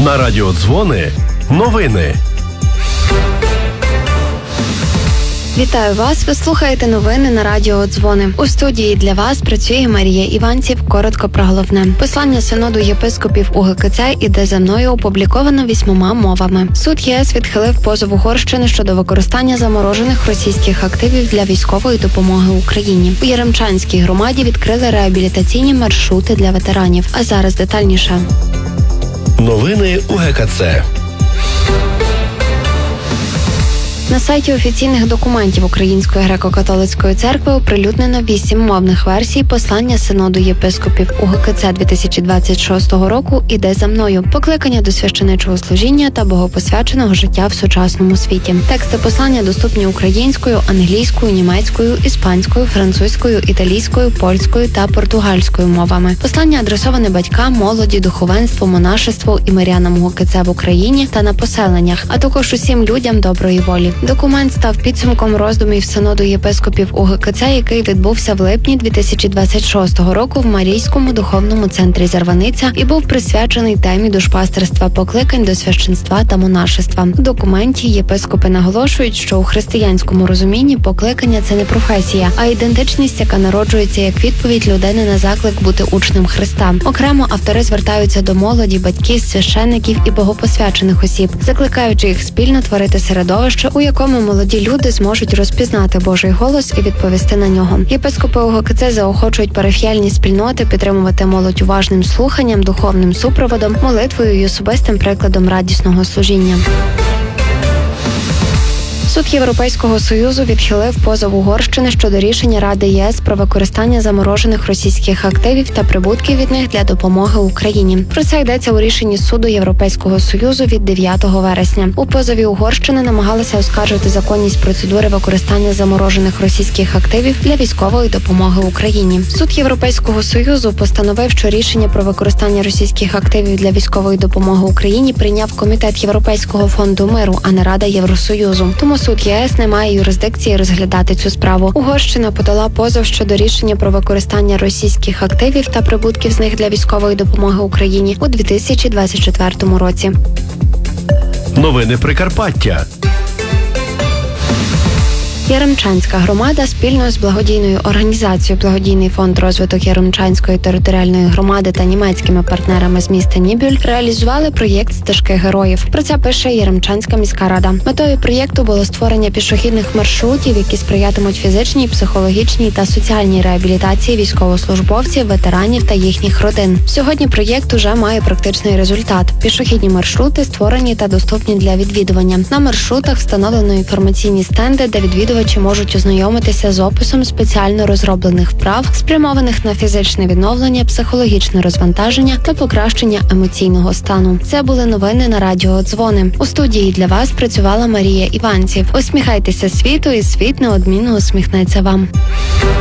На радіо Дзвони новини. Вітаю вас! Ви слухаєте новини на радіо Дзвони. У студії для вас працює Марія Іванців. Коротко про головне. Послання Синоду єпископів УГКЦ «Іде за мною» опубліковано 8 мовами. Суд ЄС відхилив позов Угорщини щодо використання заморожених російських активів для військової допомоги Україні. У Яремчанській громаді відкрили реабілітаційні маршрути для ветеранів. А зараз детальніше. Новини УГКЦ. На сайті офіційних документів Української греко-католицької церкви оприлюднено 8 мовних версій послання Синоду єпископів УГКЦ 2026 року «Іде за мною», покликання до священичого служіння та богопосвяченого життя в сучасному світі. Тексти послання доступні українською, англійською, німецькою, іспанською, французькою, італійською, польською та португальською мовами. Послання адресоване батькам, молоді, духовенству, монашеству і мирянам УГКЦ в Україні та на поселеннях, а також усім людям доброї волі. Документ став підсумком роздумів Синоду єпископів УГКЦ, який відбувся в липні 2026 року в Марійському духовному центрі Зарваниця і був присвячений темі душпастерства, покликань до священства та монашества. У документі єпископи наголошують, що у християнському розумінні покликання – це не професія, а ідентичність, яка народжується як відповідь людини на заклик бути учнем Христа. Окремо автори звертаються до молоді, батьків, священників і богопосвячених осіб, закликаючи їх спільно творити середовище, у якому молоді люди зможуть розпізнати Божий голос і відповісти на нього. Єпископи УГКЦ заохочують парафіяльні спільноти підтримувати молодь уважним слуханням, духовним супроводом, молитвою і особистим прикладом радісного служіння. Суд Європейського Союзу відхилив позов Угорщини щодо рішення Ради ЄС про використання заморожених російських активів та прибутків від них для допомоги Україні. Про це йдеться у рішенні Суду Європейського Союзу від 9 вересня. У позові Угорщини намагалися оскаржити законність процедури використання заморожених російських активів для військової допомоги Україні. Суд Європейського Союзу постановив, що рішення про використання російських активів для військової допомоги Україні прийняв Комітет Європейського фонду миру, а не Рада Євросоюзу. Тому Суд ЄС не має юрисдикції розглядати цю справу. Угорщина подала позов щодо рішення про використання російських активів та прибутків з них для військової допомоги Україні у 2024 році. Новини Прикарпаття. Яремчанська громада спільно з благодійною організацією «Благодійний фонд розвиток Яремчанської територіальної громади» та німецькими партнерами з міста Нібюль реалізували проєкт «Стежки героїв». Про це пише Яремчанська міська рада. Метою проєкту було створення пішохідних маршрутів, які сприятимуть фізичній, психологічній та соціальній реабілітації військовослужбовців, ветеранів та їхніх родин. Сьогодні проєкт уже має практичний результат. Пішохідні маршрути створені та доступні для відвідування. На маршрутах встановлено інформаційні стенди, де відвідувачі можуть ознайомитися з описом спеціально розроблених вправ, спрямованих на фізичне відновлення, психологічне розвантаження та покращення емоційного стану. Це були новини на радіо Дзвони. У студії для вас працювала Марія Іванців. Усміхайтеся світу, і світ неодмінно усміхнеться вам.